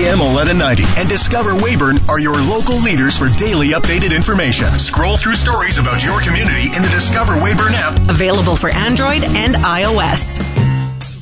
AM 1190 and Discover Weyburn are your local leaders for daily updated information. Scroll through stories about your community in the Discover Weyburn app. Available for Android and iOS.